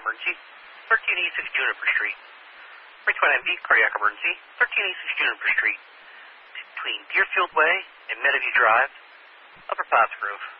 emergency, 1386 Juniper Street. Bridge 1MD, cardiac emergency, 1386 Juniper Street. Between Deerfield Way and Meadowview Drive, Upper Plattsgrove.